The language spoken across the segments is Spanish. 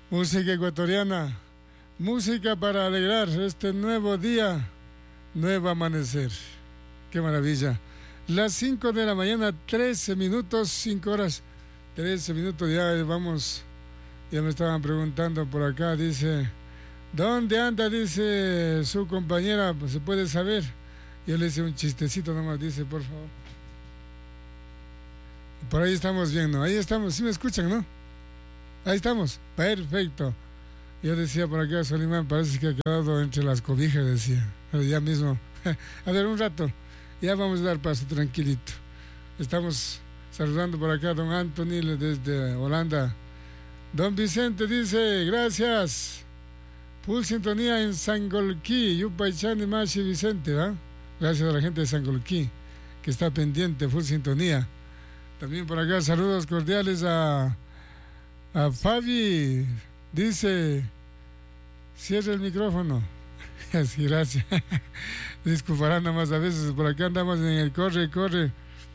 Música ecuatoriana, música para alegrar este nuevo día, nuevo amanecer. Qué maravilla. Las 5 de la mañana, 13 minutos, 5 horas, 13 minutos, ya vamos. Ya me estaban preguntando por acá, dice, ¿dónde anda? Dice su compañera, pues se puede saber. Yo le hice un chistecito nomás, dice, por favor. Por ahí estamos viendo, ahí estamos, ¿sí me escuchan, no? Ahí estamos, perfecto. Yo decía por acá, Solimán, parece que ha quedado entre las cobijas, decía. Pero ya mismo, a ver, un rato, ya vamos a dar paso, tranquilito. Estamos saludando por acá a don Anthony desde Holanda. Don Vicente dice, gracias. Full sintonía en Sangolquí, Yupaychán y Machi Vicente, ¿va? Gracias a la gente de Sangolquí, que está pendiente, full sintonía. También por acá, saludos cordiales a Fabi, dice, cierra el micrófono. Sí, gracias. Disculparán nada más, a veces por acá andamos en el corre.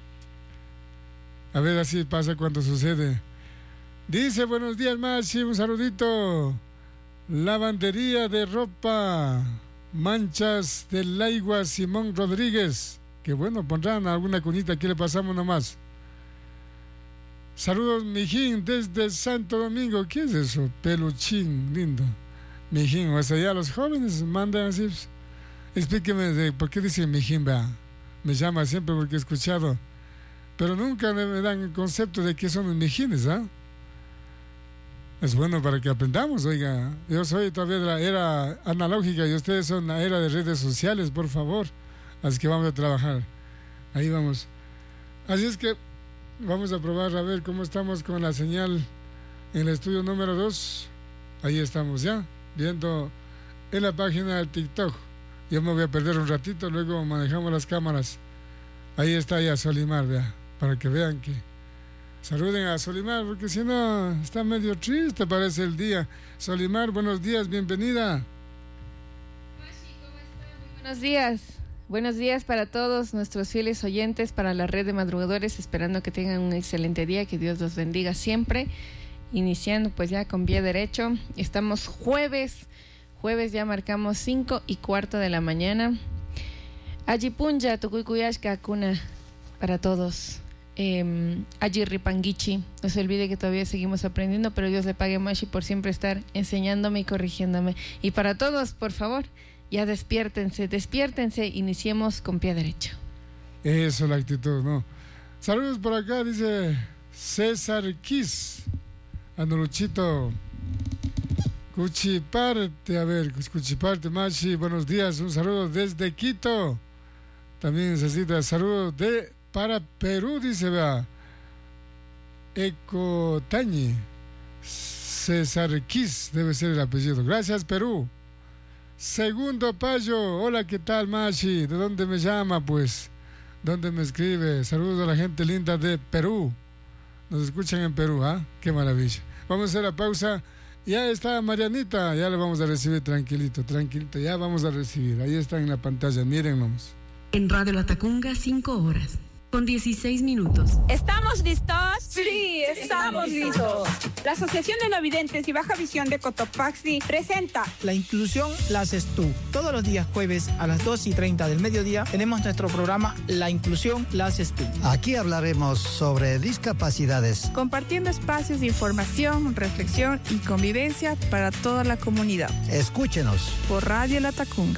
A ver, así pasa cuando sucede. Dice, buenos días, Machi, un saludito. Lavandería de ropa, Manchas del Laigua, Simón Rodríguez. Que bueno, pondrán alguna cuñita, aquí le pasamos nomás. Saludos, Mijín, desde Santo Domingo. ¿Qué es eso? Peluchín, lindo. Mijín, o sea, ya los jóvenes mandan así. Explíqueme de por qué dice Mijín, vea. Me llama siempre porque he escuchado. Pero nunca me dan el concepto de qué son los mijines, ¿ah? Es bueno para que aprendamos, oiga. Yo soy todavía de la era analógica y ustedes son la era de redes sociales, por favor. Así que vamos a trabajar. Ahí vamos. Así es que vamos a probar a ver cómo estamos con la señal en el estudio número 2. Ahí estamos ya, viendo en la página del TikTok. Yo me voy a perder un ratito, luego manejamos las cámaras. Ahí está ya Solimar, vea, para que vean que saluden a Solimar, porque si no está medio triste parece el día. Solimar, buenos días, bienvenida. Machi, ¿cómo está? Muy buenos días. Buenos días para todos nuestros fieles oyentes, para la red de madrugadores, esperando que tengan un excelente día, que Dios los bendiga siempre. Iniciando pues ya con pie derecho. Estamos jueves ya marcamos 5:15 de la mañana. Ajipunja, Tukuykuyashka, Kuna, para todos. Ajirripanguichi, no se olvide que todavía seguimos aprendiendo, pero Dios le pague, Machi, por siempre estar enseñándome y corrigiéndome. Y para todos, por favor, ya despiértense, iniciemos con pie derecho. Eso, la actitud, ¿no? Saludos por acá, dice César Kiss. Anoluchito Cuchiparte, a ver, Cuchiparte, Machi, buenos días, un saludo desde Quito. También necesita saludos para Perú, dice, vea. Ecotañi. César Kiss, debe ser el apellido. Gracias, Perú. Segundo Payo, hola, ¿qué tal, Machi? ¿De dónde me llama, pues? ¿Dónde me escribe? Saludos a la gente linda de Perú. Nos escuchan en Perú, ¿ah? Qué maravilla. Vamos a hacer la pausa. Ya está Marianita, ya le vamos a recibir tranquilito, ya vamos a recibir. Ahí está en la pantalla, mírennos. En Radio Latacunga, 5 horas, con 16 minutos. ¿Estamos listos? Sí, estamos listos. La Asociación de No Videntes y Baja Visión de Cotopaxi presenta La inclusión la haces tú. Todos los días jueves a las 2:30 del mediodía tenemos nuestro programa La inclusión la haces tú. Aquí hablaremos sobre discapacidades, compartiendo espacios de información, reflexión y convivencia para toda la comunidad. Escúchenos por Radio Latacunga.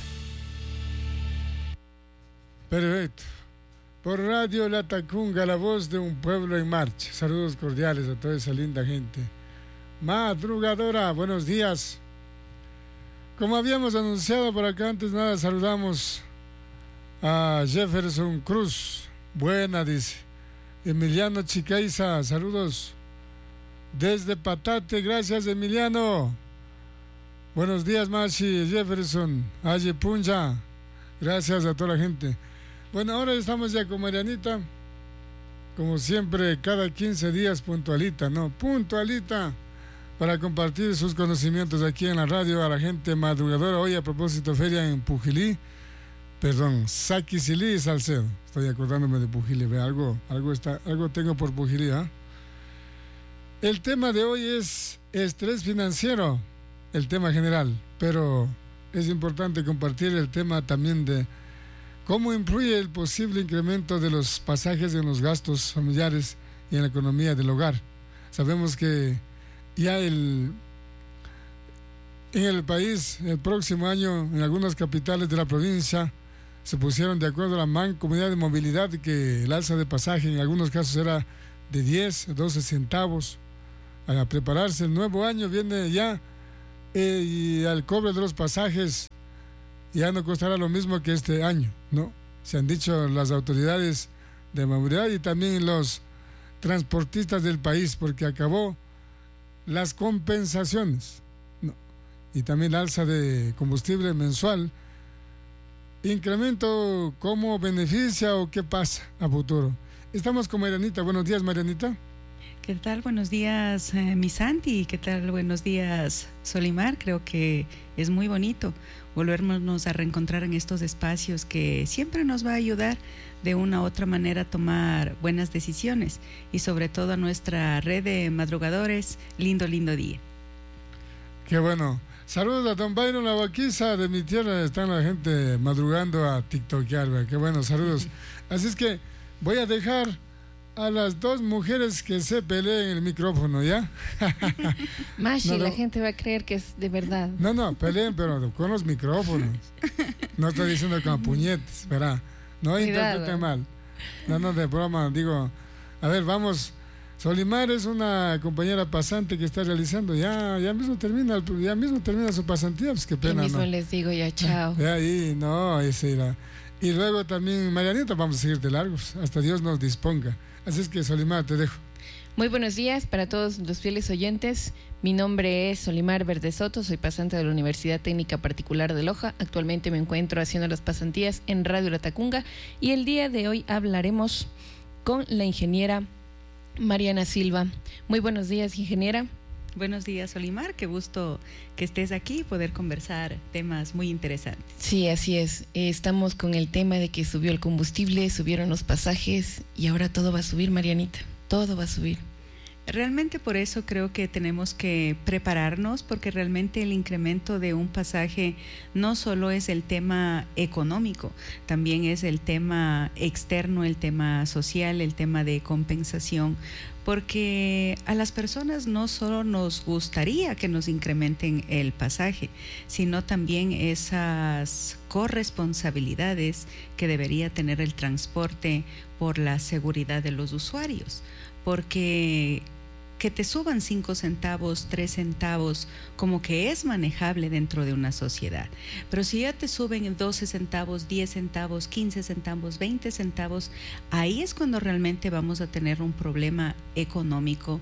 Perfecto. Por Radio Latacunga, la voz de un pueblo en marcha. Saludos cordiales a toda esa linda gente. Madrugadora, buenos días. Como habíamos anunciado por acá, antes nada, saludamos a Jefferson Cruz. Buena, dice. Emiliano Chicaiza, saludos desde Patate. Gracias, Emiliano. Buenos días, Machi, Jefferson, Ajipunja. Gracias a toda la gente. Bueno, ahora estamos ya con Marianita, como siempre, cada 15 días puntualita, ¿no? Puntualita, para compartir sus conocimientos aquí en la radio a la gente madrugadora. Hoy a propósito, feria en Pujilí, Saquisilí y Salcedo. Estoy acordándome de Pujilí, ve, algo tengo por Pujilí, ¿ah? El tema de hoy es estrés financiero, el tema general, pero es importante compartir el tema también de cómo influye el posible incremento de los pasajes en los gastos familiares y en la economía del hogar. Sabemos que ya en el país, el próximo año, en algunas capitales de la provincia, se pusieron de acuerdo a la Mancomunidad de Movilidad que el alza de pasaje en algunos casos era de 10 a 12 centavos. A prepararse el nuevo año viene ya y al cobro de los pasajes ya no costará lo mismo que este año, ¿no? Se han dicho las autoridades de movilidad y también los transportistas del país, porque acabó las compensaciones, ¿no? Y también la alza de combustible mensual. ¿Incremento cómo beneficia o qué pasa a futuro? Estamos con Marianita. Buenos días, Marianita. ¿Qué tal? Buenos días, mi Santi. ¿Qué tal? Buenos días, Solimar. Creo que es muy bonito volvernos a reencontrar en estos espacios que siempre nos va a ayudar de una u otra manera a tomar buenas decisiones y sobre todo a nuestra red de madrugadores. Lindo día. Qué bueno. Saludos a don Byron La Vaquiza de mi tierra. Están la gente madrugando a tiktokear, ¿verdad? Qué bueno, saludos. Así es que voy a dejar a las dos mujeres que se peleen el micrófono, ¿ya? Mashi, no, la gente va a creer que es de verdad. No, peleen, pero con los micrófonos. No estoy diciendo con puñetes, ¿verdad? No interpreten mal. No, de broma, digo, a ver, vamos. Solimar es una compañera pasante que está realizando, ya mismo termina su pasantía, pues qué pena, y mismo ¿no? les digo ya chao. Ahí, no, ese era. Y luego también, Marianita, vamos a seguir de largos, hasta Dios nos disponga. Así es que, Solimar, te dejo. Muy buenos días para todos los fieles oyentes. Mi nombre es Solimar Verde Soto, soy pasante de la Universidad Técnica Particular de Loja. Actualmente me encuentro haciendo las pasantías en Radio La Tacunga y el día de hoy hablaremos con la ingeniera Mariana Silva. Muy buenos días, ingeniera. Buenos días, Solimar. Qué gusto que estés aquí y poder conversar temas muy interesantes. Sí, así es. Estamos con el tema de que subió el combustible, subieron los pasajes y ahora todo va a subir, Marianita. Todo va a subir. Realmente por eso creo que tenemos que prepararnos, porque realmente el incremento de un pasaje no solo es el tema económico, también es el tema externo, el tema social, el tema de compensación, porque a las personas no solo nos gustaría que nos incrementen el pasaje, sino también esas corresponsabilidades que debería tener el transporte por la seguridad de los usuarios, porque que te suban 5 centavos, 3 centavos, como que es manejable dentro de una sociedad. Pero si ya te suben 12 centavos, 10 centavos, 15 centavos, 20 centavos, ahí es cuando realmente vamos a tener un problema económico,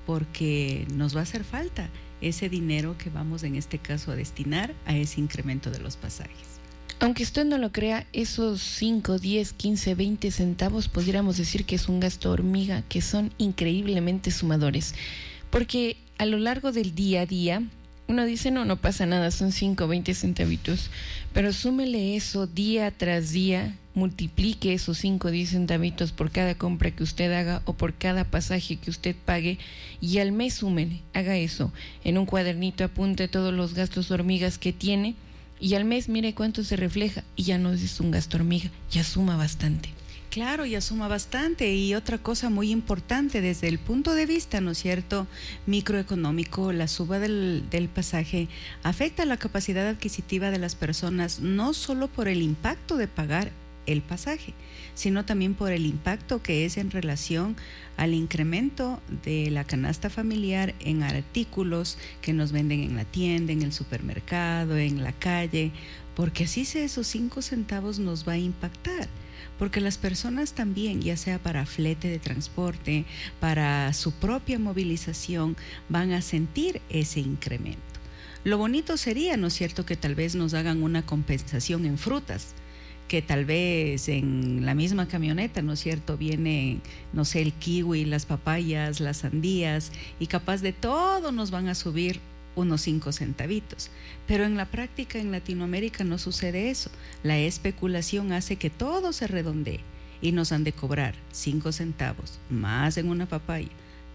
porque nos va a hacer falta ese dinero que vamos en este caso a destinar a ese incremento de los pasajes. Aunque usted no lo crea, esos 5, 10, 15, 20 centavos podríamos decir que es un gasto hormiga, que son increíblemente sumadores. Porque a lo largo del día a día, uno dice, no pasa nada, son 5, 20 centavitos. Pero súmele eso día tras día, multiplique esos 5, 10 centavitos por cada compra que usted haga o por cada pasaje que usted pague y al mes súmele, haga eso. En un cuadernito apunte todos los gastos hormigas que tiene. Y al mes mire cuánto se refleja y ya no es un gasto hormiga, ya suma bastante. Claro, ya suma bastante. Y otra cosa muy importante desde el punto de vista, ¿no es cierto?, microeconómico, la suba del pasaje afecta la capacidad adquisitiva de las personas, no solo por el impacto de pagar el pasaje, sino también por el impacto que es en relación al incremento de la canasta familiar en artículos que nos venden en la tienda, en el supermercado, en la calle, porque así sea esos 5 centavos nos va a impactar, porque las personas también, ya sea para flete de transporte, para su propia movilización, van a sentir ese incremento. Lo bonito sería, ¿no es cierto?, que tal vez nos hagan una compensación en frutas, que tal vez en la misma camioneta, ¿no es cierto?, viene, no sé, el kiwi, las papayas, las sandías, y capaz de todo nos van a subir unos 5 centavitos. Pero en la práctica en Latinoamérica no sucede eso. La especulación hace que todo se redondee y nos han de cobrar 5 centavos más en una papaya,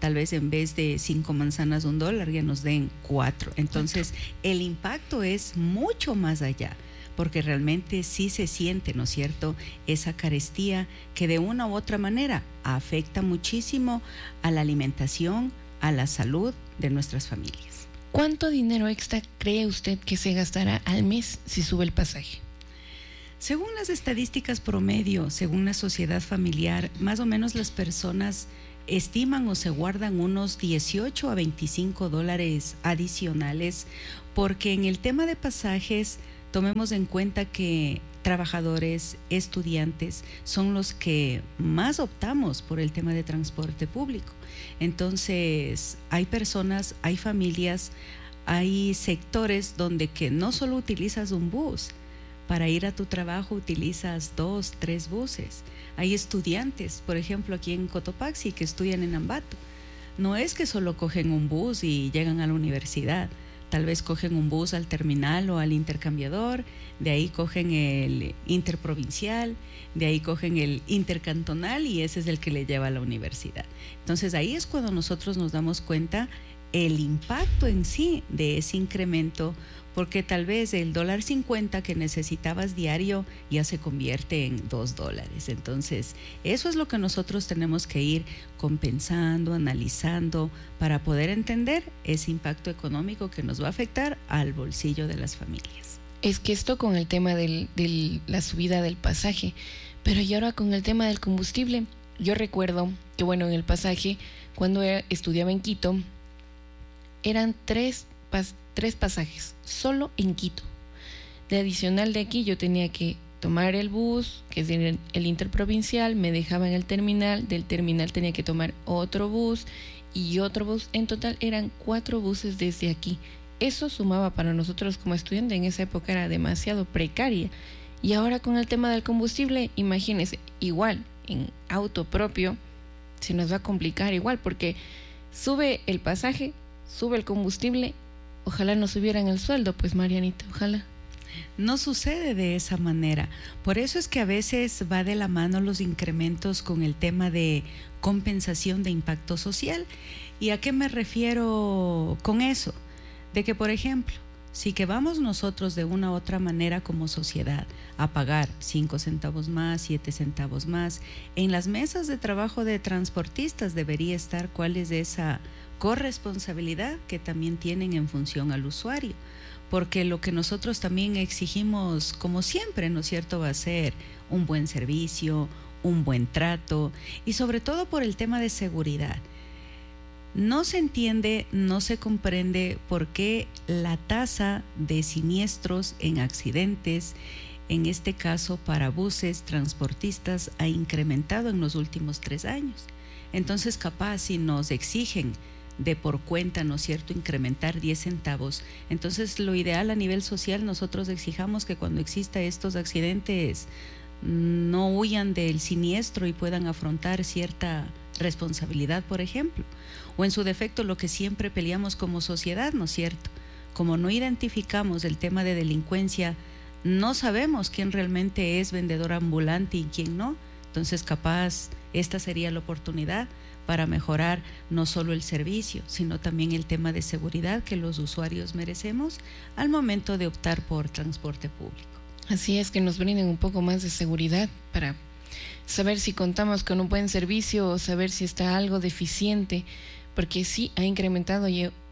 tal vez en vez de 5 manzanas $1 ya nos den 4. Entonces el impacto es mucho más allá, porque realmente sí se siente, ¿no es cierto?, esa carestía que de una u otra manera afecta muchísimo a la alimentación, a la salud de nuestras familias. ¿Cuánto dinero extra cree usted que se gastará al mes si sube el pasaje? Según las estadísticas promedio, según la sociedad familiar, más o menos las personas estiman o se guardan unos $18 a $25 adicionales, porque en el tema de pasajes tomemos en cuenta que trabajadores, estudiantes son los que más optamos por el tema de transporte público. Entonces hay personas, hay familias, hay sectores donde que no solo utilizas un bus, para ir a tu trabajo utilizas 2, 3 buses. Hay estudiantes, por ejemplo, aquí en Cotopaxi, que estudian en Ambato. No es que solo cogen un bus y llegan a la universidad. Tal vez cogen un bus al terminal o al intercambiador, de ahí cogen el interprovincial, de ahí cogen el intercantonal y ese es el que le lleva a la universidad. Entonces ahí es cuando nosotros nos damos cuenta el impacto en sí de ese incremento, porque tal vez el $1.50 que necesitabas diario ya se convierte en $2. Entonces, eso es lo que nosotros tenemos que ir compensando, analizando, para poder entender ese impacto económico que nos va a afectar al bolsillo de las familias. Es que esto con el tema de la subida del pasaje, pero y ahora con el tema del combustible. Yo recuerdo que, bueno, en el pasaje, cuando estudiaba en Quito, eran tres pasajes, solo en Quito. De adicional de aquí yo tenía que tomar el bus, que es el interprovincial, me dejaba en el terminal, del terminal tenía que tomar otro bus y otro bus. En total eran 4 buses desde aquí. Eso sumaba para nosotros como estudiantes, en esa época era demasiado precaria. Y ahora con el tema del combustible, imagínense, igual en auto propio se nos va a complicar igual, porque sube el pasaje, sube el combustible. Ojalá no subieran el sueldo, pues Marianita, ojalá. No sucede de esa manera. Por eso es que a veces va de la mano los incrementos con el tema de compensación de impacto social. ¿Y a qué me refiero con eso? De que, por ejemplo, si que vamos nosotros de una u otra manera como sociedad a pagar 5 centavos más, 7 centavos más, en las mesas de trabajo de transportistas debería estar cuál es esa corresponsabilidad que también tienen en función al usuario, porque lo que nosotros también exigimos, como siempre, ¿no es cierto?, va a ser un buen servicio, un buen trato y sobre todo por el tema de seguridad. No se entiende, no se comprende por qué la tasa de siniestros en accidentes, en este caso para buses, transportistas, ha incrementado en los últimos 3 años. Entonces, capaz si nos exigen de por cuenta, ¿no es cierto?, incrementar 10 centavos. Entonces, lo ideal a nivel social, nosotros exijamos que cuando exista estos accidentes no huyan del siniestro y puedan afrontar cierta responsabilidad, por ejemplo. O en su defecto, lo que siempre peleamos como sociedad, ¿no es cierto? Como no identificamos el tema de delincuencia, no sabemos quién realmente es vendedor ambulante y quién no. Entonces, capaz, esta sería la oportunidad para mejorar no solo el servicio, sino también el tema de seguridad que los usuarios merecemos al momento de optar por transporte público. Así es, que nos brinden un poco más de seguridad para saber si contamos con un buen servicio o saber si está algo deficiente, porque sí ha incrementado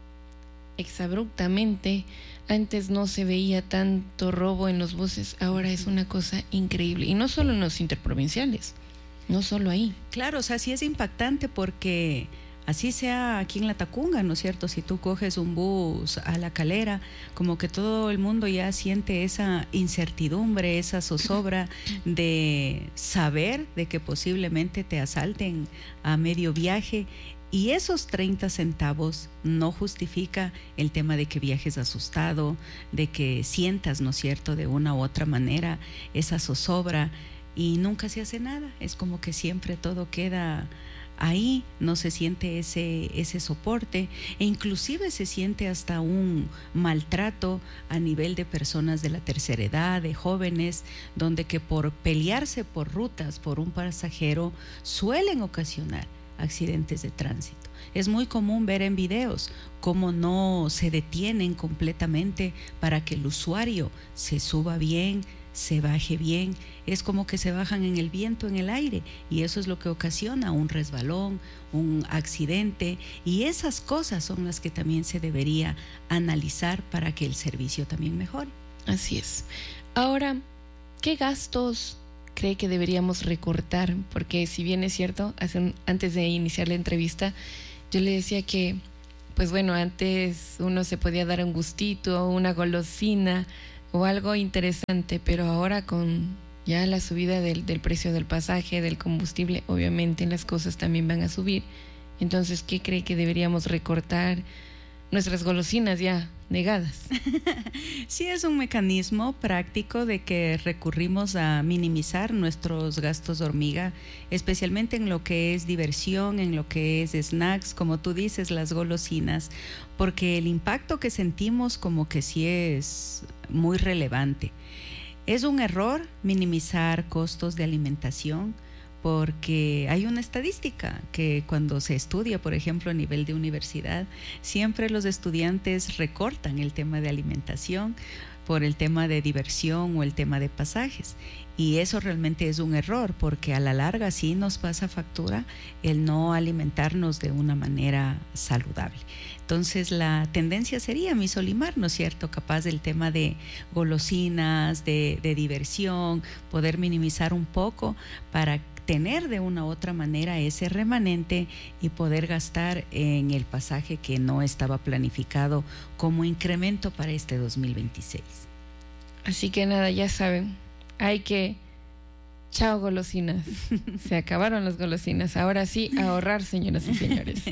exabruptamente. Antes no se veía tanto robo en los buses, ahora es una cosa increíble, y no solo en los interprovinciales. No solo ahí. Claro, o sea, sí es impactante porque así sea aquí en La Tacunga, ¿no es cierto? Si tú coges un bus a La Calera, como que todo el mundo ya siente esa incertidumbre, esa zozobra de saber de que posiblemente te asalten a medio viaje. Y esos 30 centavos no justifica el tema de que viajes asustado, de que sientas, ¿no es cierto?, de una u otra manera esa zozobra. Y nunca se hace nada, es como que siempre todo queda ahí, no se siente ese soporte, e inclusive se siente hasta un maltrato a nivel de personas de la tercera edad, de jóvenes, donde que por pelearse por rutas, por un pasajero, suelen ocasionar accidentes de tránsito. Es muy común ver en videos cómo no se detienen completamente para que el usuario se suba bien, se baje bien. Es como que se bajan en el viento, en el aire, y eso es lo que ocasiona un resbalón, un accidente, y esas cosas son las que también se debería analizar para que el servicio también mejore. Así es. Ahora, ¿qué gastos cree que deberíamos recortar? Porque si bien es cierto, antes de iniciar la entrevista, yo le decía que, pues bueno, antes uno se podía dar un gustito, una golosina o algo interesante, pero ahora con ya la subida del precio del pasaje, del combustible, obviamente las cosas también van a subir. Entonces, ¿qué cree que deberíamos recortar? Nuestras golosinas ya negadas. Sí, es un mecanismo práctico de que recurrimos a minimizar nuestros gastos hormiga, especialmente en lo que es diversión, en lo que es snacks, como tú dices, las golosinas, porque el impacto que sentimos como que sí es muy relevante. Es un error minimizar costos de alimentación, porque hay una estadística que cuando se estudia, por ejemplo, a nivel de universidad, siempre los estudiantes recortan el tema de alimentación por el tema de diversión o el tema de pasajes. Y eso realmente es un error, porque a la larga sí nos pasa factura el no alimentarnos de una manera saludable. Entonces la tendencia sería misolimar, ¿no es cierto? Capaz del tema de golosinas, de diversión, poder minimizar un poco para tener de una u otra manera ese remanente y poder gastar en el pasaje que no estaba planificado como incremento para este 2026. Así que nada, ya saben, hay que... Chao golosinas, se acabaron las golosinas, ahora sí, ahorrar, señoras y señores.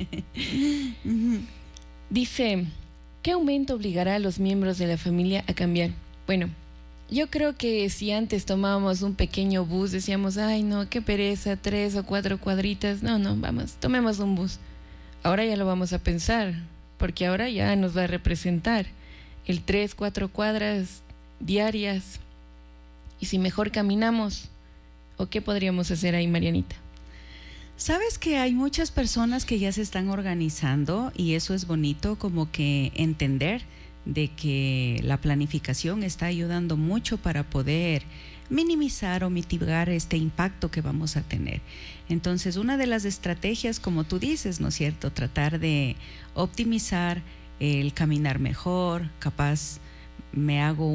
Dice, ¿qué aumento obligará a los miembros de la familia a cambiar? Bueno, yo creo que si antes tomábamos un pequeño bus, decíamos, ay no, qué pereza, 3 o 4 cuadritas, no, vamos, tomemos un bus. Ahora ya lo vamos a pensar, porque ahora ya nos va a representar el 3, 4 cuadras diarias, y si mejor caminamos, ¿o qué podríamos hacer ahí, Marianita? Sabes que hay muchas personas que ya se están organizando y eso es bonito, como que entender de que la planificación está ayudando mucho para poder minimizar o mitigar este impacto que vamos a tener. Entonces, una de las estrategias, como tú dices, ¿no es cierto?, tratar de optimizar el caminar mejor, capaz me hago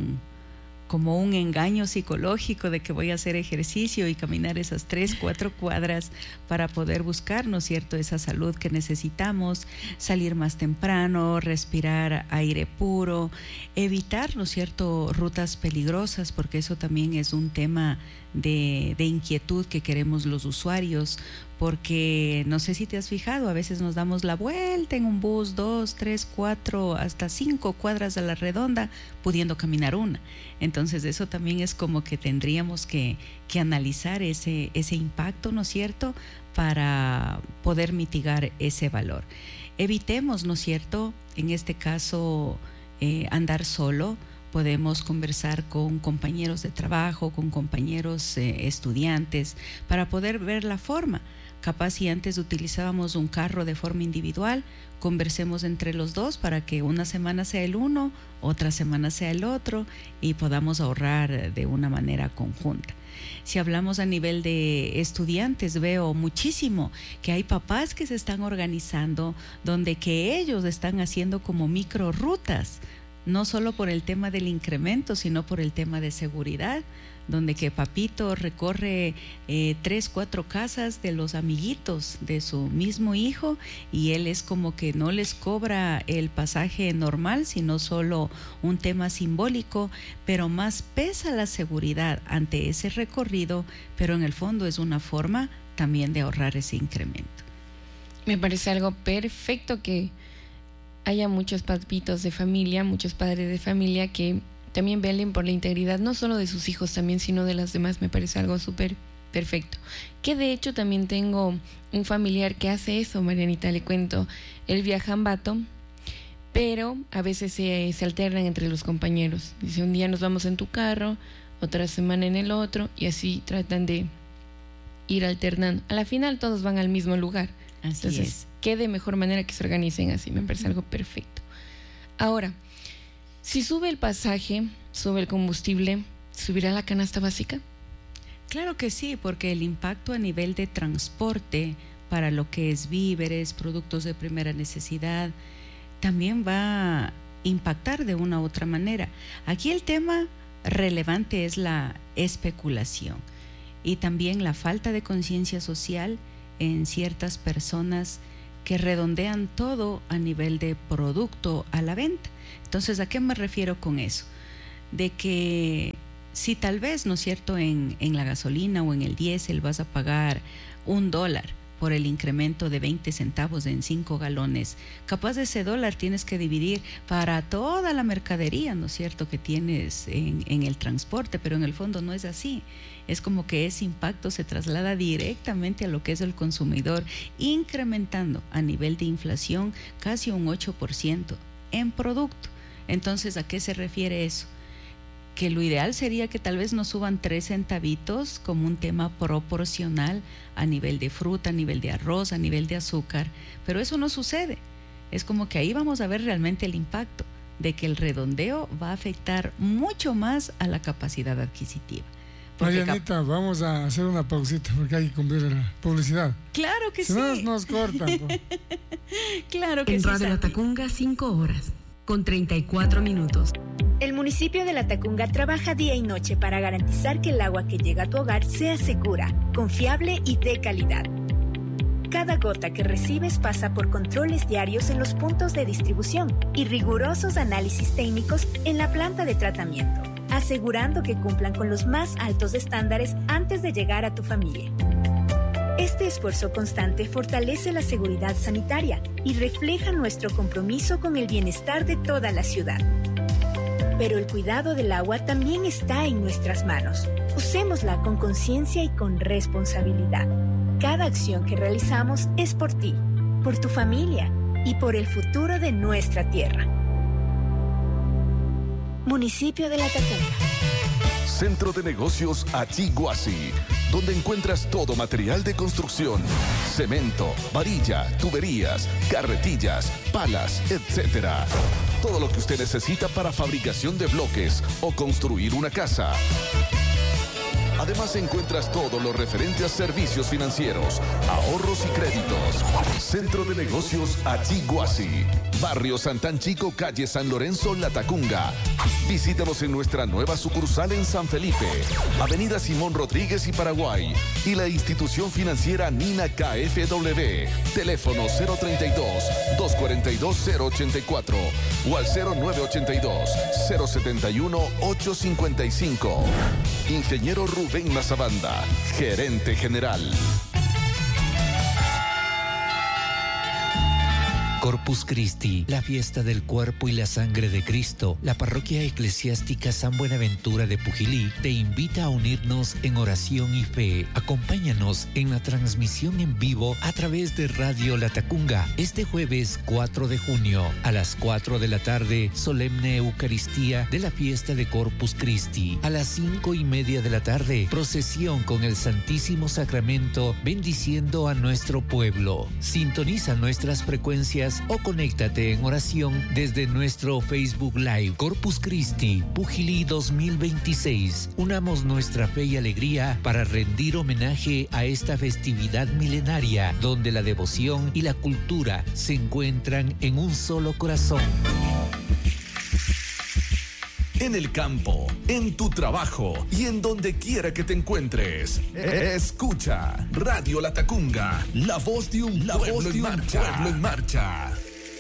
como un engaño psicológico de que voy a hacer ejercicio y caminar esas 3, 4 cuadras para poder buscar, ¿no es cierto?, esa salud que necesitamos, salir más temprano, respirar aire puro, evitar, ¿no es cierto?, rutas peligrosas, porque eso también es un tema de inquietud que queremos los usuarios, porque no sé si te has fijado, a veces nos damos la vuelta en un bus 2, 3, 4, hasta 5 cuadras a la redonda, pudiendo caminar una. Entonces eso también es como que tendríamos que analizar ese impacto, ¿no es cierto?, para poder mitigar ese valor. Evitemos, ¿no es cierto?, en este caso andar solo. Podemos conversar con compañeros de trabajo, con compañeros estudiantes, para poder ver la forma. Capaz si antes utilizábamos un carro de forma individual, conversemos entre los dos para que una semana sea el uno, otra semana sea el otro y podamos ahorrar de una manera conjunta. Si hablamos a nivel de estudiantes, veo muchísimo que hay papás que se están organizando donde que ellos están haciendo como micro rutas, no solo por el tema del incremento, sino por el tema de seguridad, donde que papito recorre 3, 4 casas de los amiguitos de su mismo hijo y él es como que no les cobra el pasaje normal, sino solo un tema simbólico, pero más pesa la seguridad ante ese recorrido, pero en el fondo es una forma también de ahorrar ese incremento. Me parece algo perfecto que haya muchos papitos de familia, muchos padres de familia que también velen por la integridad, no solo de sus hijos también, sino de las demás. Me parece algo súper perfecto. Que de hecho también tengo un familiar que hace eso, Marianita, le cuento. Él viaja en Ambato, pero a veces se alternan entre los compañeros. Dice, un día nos vamos en tu carro, otra semana en el otro, y así tratan de ir alternando. A la final todos van al mismo lugar. Así Entonces, es. qué de mejor manera que se organicen así. Me parece algo perfecto. Ahora, si sube el pasaje, sube el combustible, ¿subirá la canasta básica? Claro que sí, porque el impacto a nivel de transporte para lo que es víveres, productos de primera necesidad, también va a impactar de una u otra manera. Aquí el tema relevante es la especulación y también la falta de conciencia social en ciertas personas que redondean todo a nivel de producto a la venta. Entonces, ¿a qué me refiero con eso? De que si tal vez, ¿no es cierto?, en la gasolina o en el diésel vas a pagar $1 por el incremento de 20 centavos en 5 galones, capaz de ese dólar tienes que dividir para toda la mercadería, ¿no es cierto?, que tienes en el transporte, pero en el fondo no es así. Es como que ese impacto se traslada directamente a lo que es el consumidor, incrementando a nivel de inflación casi un 8% en producto. Entonces, ¿a qué se refiere eso? Que lo ideal sería que tal vez nos suban 3 centavitos como un tema proporcional a nivel de fruta, a nivel de arroz, a nivel de azúcar, pero eso no sucede. Es como que ahí vamos a ver realmente el impacto de que el redondeo va a afectar mucho más a la capacidad adquisitiva. Marianita, vamos a hacer una pausita porque hay que cumplir la publicidad. Claro que si sí. Si no, nos cortan. Claro que sí. En Radio La Tacunga, 5 horas, con 34 minutos. El municipio de La Tacunga trabaja día y noche para garantizar que el agua que llega a tu hogar sea segura, confiable y de calidad. Cada gota que recibes pasa por controles diarios en los puntos de distribución y rigurosos análisis técnicos en la planta de tratamiento, asegurando que cumplan con los más altos estándares antes de llegar a tu familia. Este esfuerzo constante fortalece la seguridad sanitaria y refleja nuestro compromiso con el bienestar de toda la ciudad. Pero el cuidado del agua también está en nuestras manos. Usémosla con conciencia y con responsabilidad. Cada acción que realizamos es por ti, por tu familia y por el futuro de nuestra tierra. Municipio de La Tacunga. Centro de Negocios Achiguasi, donde encuentras todo material de construcción, cemento, varilla, tuberías, carretillas, palas, etc. Todo lo que usted necesita para fabricación de bloques o construir una casa. Además encuentras todo lo referente a servicios financieros, ahorros y créditos. Centro de Negocios Achiguasi, Barrio Santán Chico, calle San Lorenzo, La Tacunga. Visítanos en nuestra nueva sucursal en San Felipe, Avenida Simón Rodríguez y Paraguay, y la institución financiera Nina KFW. Teléfono 032-242-084 o al 0982-071-855. Ingeniero Rubén Mazabanda, gerente general. Corpus Christi, la fiesta del cuerpo y la sangre de Cristo, la parroquia eclesiástica San Buenaventura de Pujilí te invita a unirnos en oración y fe. Acompáñanos en la transmisión en vivo a través de Radio La Tacunga este jueves 4 de junio a las 4 de la tarde, solemne Eucaristía de la fiesta de Corpus Christi. A las 5:30 de la tarde, procesión con el Santísimo Sacramento bendiciendo a nuestro pueblo. Sintoniza nuestras frecuencias o conéctate en oración desde nuestro Facebook Live. Corpus Christi, Pujilí 2026. Unamos nuestra fe y alegría para rendir homenaje a esta festividad milenaria donde la devoción y la cultura se encuentran en un solo corazón. En el campo, en tu trabajo y en donde quiera que te encuentres. Escucha Radio La Tacunga, la voz de un pueblo en marcha.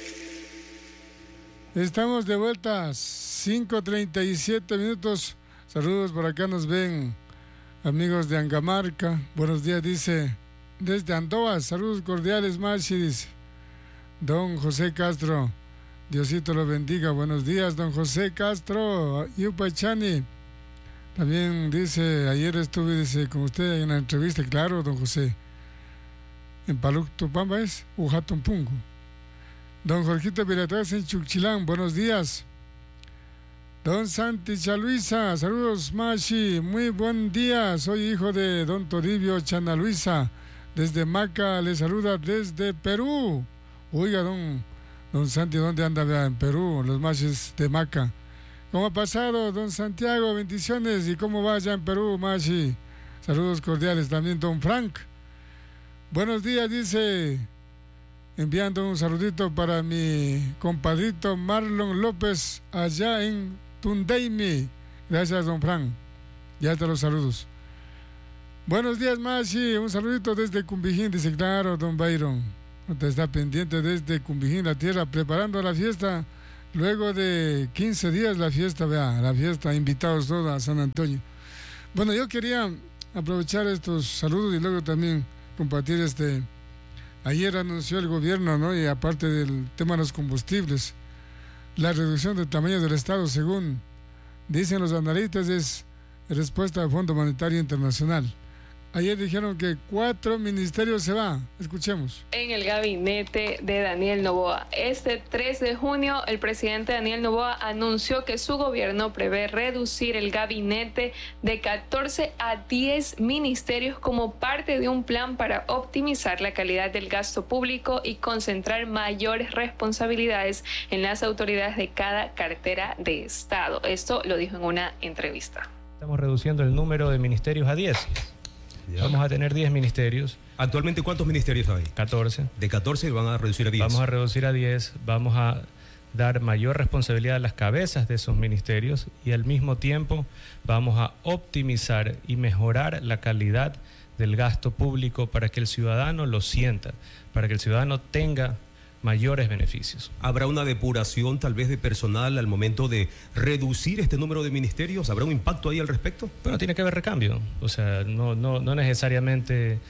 Estamos de vuelta, 5:37 minutos. Saludos, por acá nos ven amigos de Angamarca. Buenos días, dice, desde Andoa. Saludos cordiales, Marchi, dice. Don José Castro. Diosito lo bendiga. Buenos días, don José Castro. Yupachani. También dice, ayer estuve, dice, con usted en una entrevista. Claro, don José. En Paluc Tupamba es Ujatumpungu. Don Jorgito Vilataz en Chuchilán. Buenos días. Don Santi Chaluisa, saludos Mashi, muy buen día, soy hijo de don Toribio Chana Luisa, desde Maca, le saluda desde Perú. Oiga, don Santi, ¿dónde anda? Vea, en Perú, los Mashis de Maca. ¿Cómo ha pasado, don Santiago? Bendiciones, ¿y cómo va allá en Perú, Mashi? Saludos cordiales también, don Frank. Buenos días, dice, enviando un saludito para mi compadrito Marlon López, allá en Tundeimi. Gracias, don Frank. Ya te los saludos. Buenos días, Mashi. Un saludito desde Cumbijín. Dice, claro, don Byron. Te está pendiente desde Cumbijín, la tierra, preparando la fiesta. Luego de 15 días la fiesta, vea, la fiesta, invitados todos a San Antonio. Bueno, yo quería aprovechar estos saludos y luego también compartir ayer anunció el gobierno, ¿no? Y aparte del tema de los combustibles, la reducción del tamaño del Estado, según dicen los analistas, es respuesta al Fondo Monetario Internacional. Ayer dijeron que 4 ministerios se van. Escuchemos. En el gabinete de Daniel Noboa. Este 3 de junio, el presidente Daniel Noboa anunció que su gobierno prevé reducir el gabinete de 14 a 10 ministerios como parte de un plan para optimizar la calidad del gasto público y concentrar mayores responsabilidades en las autoridades de cada cartera de Estado. Esto lo dijo en una entrevista. Estamos reduciendo el número de ministerios a 10. Ya. Vamos a tener 10 ministerios. ¿Actualmente cuántos ministerios hay? 14. De 14 van a reducir a 10. Vamos a reducir a 10, vamos a dar mayor responsabilidad a las cabezas de esos ministerios y al mismo tiempo vamos a optimizar y mejorar la calidad del gasto público para que el ciudadano lo sienta, para que el ciudadano tenga mayores beneficios. ¿Habrá una depuración tal vez de personal al momento de reducir este número de ministerios? ¿Habrá un impacto ahí al respecto? Bueno, tiene que haber recambio, o sea, no necesariamente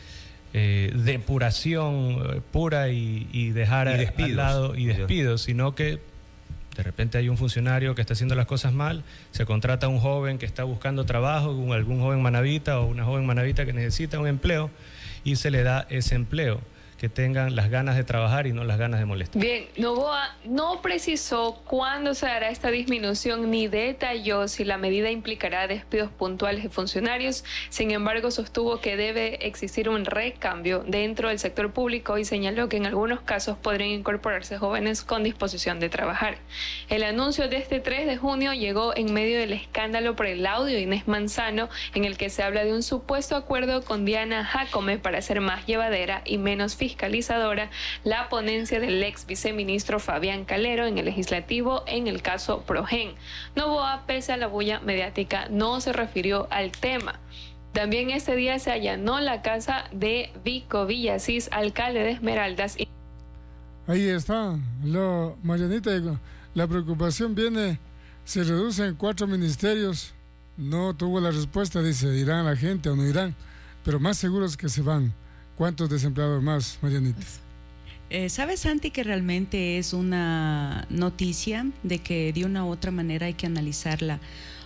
depuración pura y dejar al lado y despidos, sino que de repente hay un funcionario que está haciendo las cosas mal, se contrata a un joven que está buscando trabajo, algún joven manabita o una joven manabita que necesita un empleo y se le da ese empleo. Que tengan las ganas de trabajar y no las ganas de molestar. Bien, Noboa no precisó cuándo se dará esta disminución ni detalló si la medida implicará despidos puntuales de funcionarios. Sin embargo, sostuvo que debe existir un recambio dentro del sector público y señaló que en algunos casos podrían incorporarse jóvenes con disposición de trabajar. El anuncio de este 3 de junio llegó en medio del escándalo por el audio de Inés Manzano, en el que se habla de un supuesto acuerdo con Diana Jacome para hacer más llevadera y menos fiscalizadora la ponencia del ex viceministro Fabián Calero en el legislativo en el caso Progen. Noboa, pese a la bulla mediática, no se refirió al tema. También este día se allanó la casa de Vico Villasís, alcalde de Esmeraldas. Ahí está, Marianita, la preocupación viene, se reducen 4 ministerios, no tuvo la respuesta, dice, ¿irán la gente o no irán? Pero más seguros que se van. ¿Cuántos desempleados más, Marianita? ¿Sabes, Santi, que realmente es una noticia de que de una u otra manera hay que analizarla?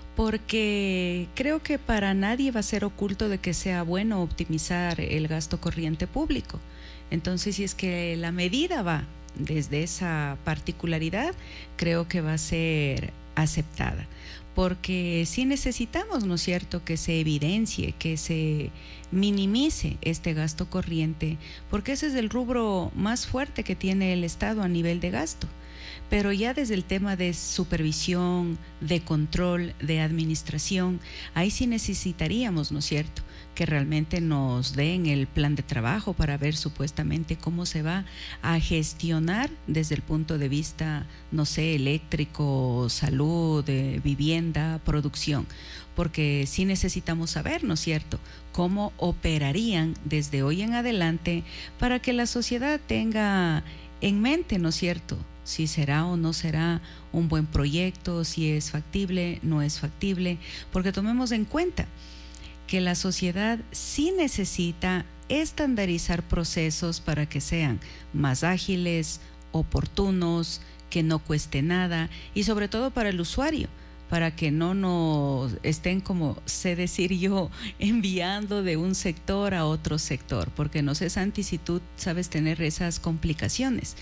Porque creo que para nadie va a ser oculto de que sea bueno optimizar el gasto corriente público. Entonces, si es que la medida va desde esa particularidad, creo que va a ser aceptada. Porque sí necesitamos, ¿no es cierto?, que se evidencie, que se minimice este gasto corriente, porque ese es el rubro más fuerte que tiene el Estado a nivel de gasto. Pero ya desde el tema de supervisión, de control, de administración, ahí sí necesitaríamos, ¿no es cierto?, que realmente nos den el plan de trabajo para ver supuestamente cómo se va a gestionar desde el punto de vista, no sé, eléctrico, salud, vivienda, producción, porque sí necesitamos saber, ¿no es cierto?, cómo operarían desde hoy en adelante para que la sociedad tenga en mente, ¿no es cierto?, si será o no será un buen proyecto, si es factible, no es factible, porque tomemos en cuenta que la sociedad sí necesita estandarizar procesos para que sean más ágiles, oportunos, que no cueste nada y sobre todo para el usuario, para que no nos estén, como sé decir yo, enviando de un sector a otro sector, porque no sé, Santi, si tú sabes tener esas complicaciones.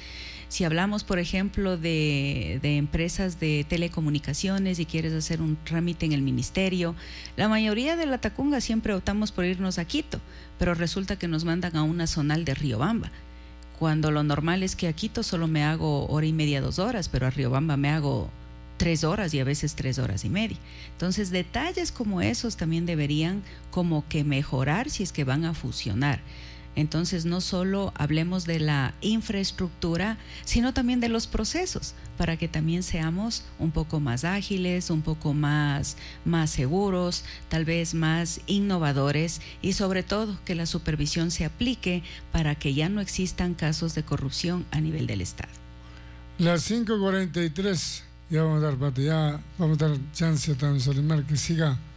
Si hablamos, por ejemplo, de empresas de telecomunicaciones y quieres hacer un trámite en el ministerio, la mayoría de la Tacunga siempre optamos por irnos a Quito, pero resulta que nos mandan a una zonal de Riobamba, cuando lo normal es que a Quito solo me hago 1:30, 2 horas, pero a Riobamba me hago 3 horas y a veces 3 horas y media. Entonces, detalles como esos también deberían como que mejorar si es que van a fusionar. Entonces, no solo hablemos de la infraestructura, sino también de los procesos, para que también seamos un poco más ágiles, un poco más seguros, tal vez más innovadores, y sobre todo que la supervisión se aplique para que ya no existan casos de corrupción a nivel del Estado. Las 5:43, ya vamos a dar chance a Solimar que siga